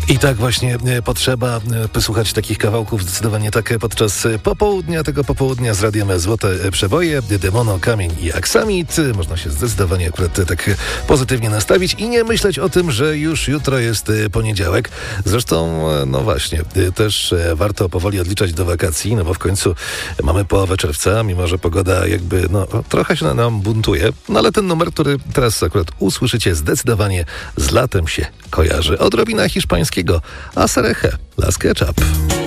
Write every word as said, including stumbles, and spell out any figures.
I tak właśnie e, potrzeba e, posłuchać takich kawałków zdecydowanie tak e, podczas e, popołudnia, tego popołudnia z Radiem Złote e, Przeboje, Demono, Kamień i Aksamit. E, Można się zdecydowanie akurat e, tak e, pozytywnie nastawić i nie myśleć o tym, że już jutro jest e, poniedziałek. Zresztą, e, no właśnie, e, też e, warto powoli odliczać do wakacji, no bo w końcu mamy połowę czerwca, mimo że pogoda jakby, no trochę się nam buntuje, no ale ten numer, który teraz akurat usłyszycie, zdecydowanie z latem się kojarzy. Odrobina hiszpańskiego. Asareche, Las Ketchup.